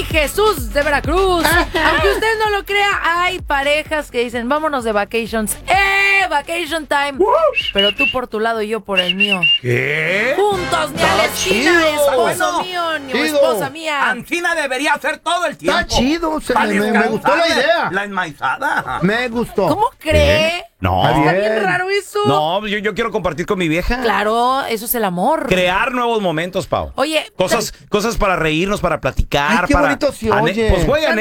Mi Jesús de Veracruz. Aunque usted no lo crea, hay parejas que dicen, vámonos de vacations. Vacation time. Pero tú por tu lado y yo por el mío. ¿Qué? Juntos, ni a la esquina, esposo mío, ni esposa mía. Ancina debería hacer todo el tiempo. Está chido, me gustó la idea. La enmaizada. Me gustó. ¿Cómo cree? No. Está bien raro eso. No, yo quiero compartir con mi vieja. Claro, eso es el amor. Crear nuevos momentos, Pau. Oye, Cosas para reírnos, para platicar. Ay, qué bonito se oye. Pues juegan